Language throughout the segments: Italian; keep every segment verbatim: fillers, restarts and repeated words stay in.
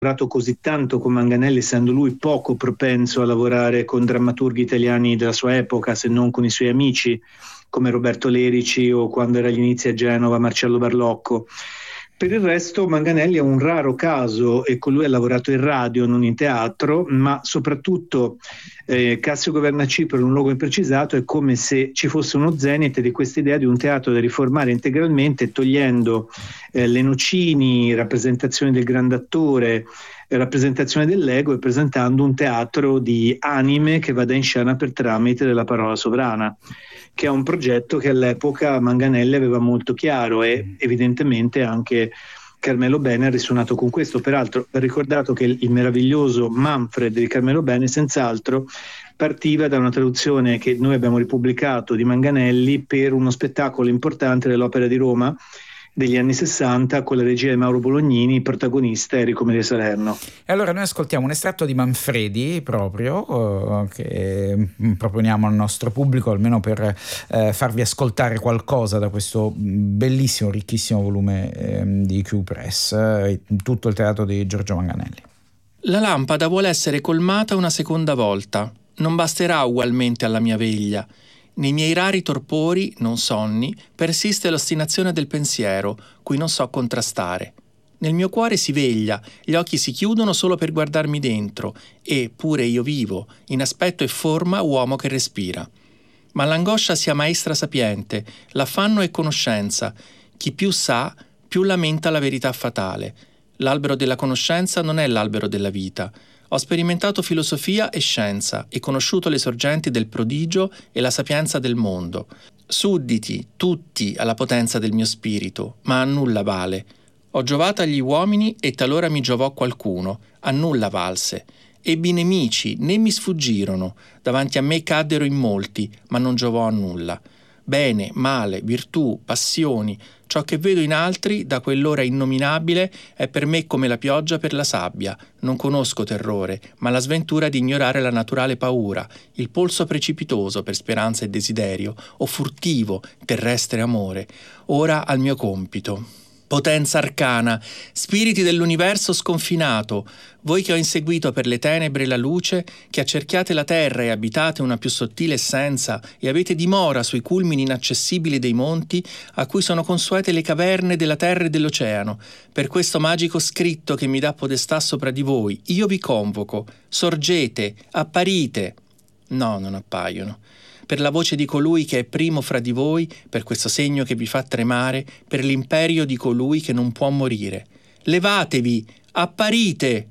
lavorato così tanto con Manganelli, essendo lui poco propenso a lavorare con drammaturghi italiani della sua epoca, se non con i suoi amici come Roberto Lerici o, quando era agli inizi a Genova, Marcello Barlocco. Per il resto Manganelli è un raro caso, e con lui ha lavorato in radio, non in teatro, ma soprattutto eh, Cassio Governacipro, in un luogo imprecisato, è come se ci fosse uno zenit di questa idea di un teatro da riformare integralmente, togliendo eh, le nocini, rappresentazioni del grande attore, eh, rappresentazione dell'ego, e presentando un teatro di anime che vada in scena per tramite della parola sovrana, che è un progetto che all'epoca Manganelli aveva molto chiaro, e evidentemente anche Carmelo Bene ha risuonato con questo. Peraltro va ricordato che il, il meraviglioso Manfred di Carmelo Bene senz'altro partiva da una traduzione che noi abbiamo ripubblicato di Manganelli per uno spettacolo importante dell'Opera di Roma degli anni sessanta, con la regia di Mauro Bolognini, protagonista Enrico Maria Salerno. E allora noi ascoltiamo un estratto di Manfredi proprio, eh, che proponiamo al nostro pubblico, almeno per eh, farvi ascoltare qualcosa da questo bellissimo, ricchissimo volume eh, di Q Press, eh, tutto il teatro di Giorgio Manganelli. La lampada vuole essere colmata una seconda volta, non basterà ugualmente alla mia veglia. Nei miei rari torpori, non sonni, persiste l'ostinazione del pensiero, cui non so contrastare. Nel mio cuore si veglia, gli occhi si chiudono solo per guardarmi dentro, e, pure io vivo, in aspetto e forma uomo che respira. Ma l'angoscia sia maestra sapiente, l'affanno è conoscenza. Chi più sa, più lamenta la verità fatale. L'albero della conoscenza non è l'albero della vita. Ho sperimentato filosofia e scienza e conosciuto le sorgenti del prodigio e la sapienza del mondo. Sudditi, tutti, alla potenza del mio spirito, ma a nulla vale. Ho giovato agli uomini e talora mi giovò qualcuno, a nulla valse. Ebbi nemici, né mi sfuggirono, davanti a me caddero in molti, ma non giovò a nulla. Bene, male, virtù, passioni, ciò che vedo in altri, da quell'ora innominabile, è per me come la pioggia per la sabbia. Non conosco terrore, ma la sventura di ignorare la naturale paura, il polso precipitoso per speranza e desiderio, o furtivo, terrestre amore. Ora al mio compito. Potenza arcana, spiriti dell'universo sconfinato, voi che ho inseguito per le tenebre la luce, che accerchiate la terra e abitate una più sottile essenza e avete dimora sui culmini inaccessibili dei monti, a cui sono consuete le caverne della terra e dell'oceano, per questo magico scritto che mi dà podestà sopra di voi, io vi convoco, sorgete, apparite. No, non appaiono. Per la voce di colui che è primo fra di voi, per questo segno che vi fa tremare, per l'imperio di colui che non può morire. Levatevi, apparite!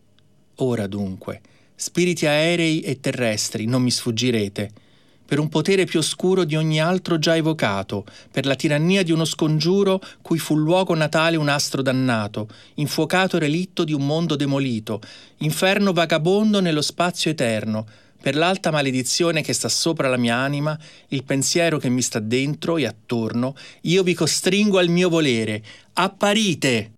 Ora dunque, spiriti aerei e terrestri, non mi sfuggirete, per un potere più oscuro di ogni altro già evocato, per la tirannia di uno scongiuro cui fu luogo natale un astro dannato, infuocato relitto di un mondo demolito, inferno vagabondo nello spazio eterno, per l'alta maledizione che sta sopra la mia anima, il pensiero che mi sta dentro e attorno, io vi costringo al mio volere. Apparite!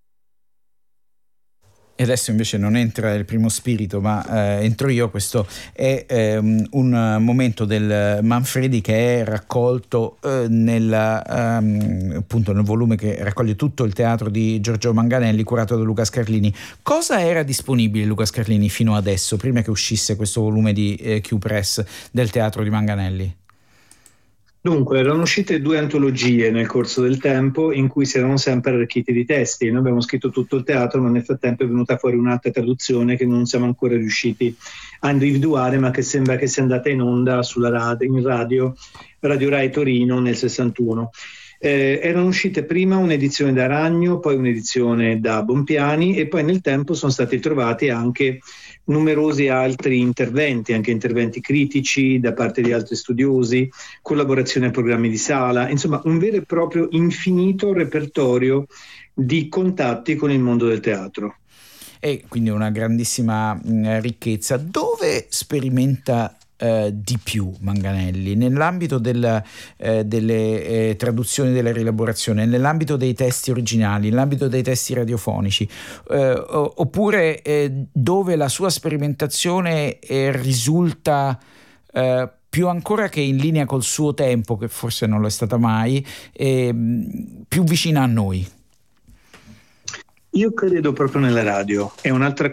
E adesso invece non entra il primo spirito, ma eh, entro io. Questo è ehm, un momento del Manfredi che è raccolto eh, nel, ehm, appunto nel volume che raccoglie tutto il teatro di Giorgio Manganelli, curato da Luca Scarlini. Cosa era disponibile, Luca Scarlini, fino adesso, prima che uscisse questo volume di eh, Q Press del teatro di Manganelli? Dunque, erano uscite due antologie nel corso del tempo in cui si erano sempre arricchiti di testi. Noi abbiamo scritto tutto il teatro, ma nel frattempo è venuta fuori un'altra traduzione che non siamo ancora riusciti a individuare, ma che sembra che sia andata in onda sulla radio, in radio, Radio Rai Torino nel sessantuno. Eh, erano uscite prima un'edizione da Ragno, poi un'edizione da Bompiani, e poi nel tempo sono stati trovati anche numerosi altri interventi, anche interventi critici da parte di altri studiosi, collaborazioni a programmi di sala, insomma un vero e proprio infinito repertorio di contatti con il mondo del teatro. E quindi una grandissima mh, ricchezza. Dove sperimenta eh, di più Manganelli? Nell'ambito del, eh, delle eh, traduzioni, della rielaborazione, nell'ambito dei testi originali, nell'ambito dei testi radiofonici, eh, oppure eh, dove la sua sperimentazione eh, risulta eh, più ancora che in linea col suo tempo, che forse non lo è stata mai, eh, più vicina a noi? Io credo proprio nella radio. È un'altra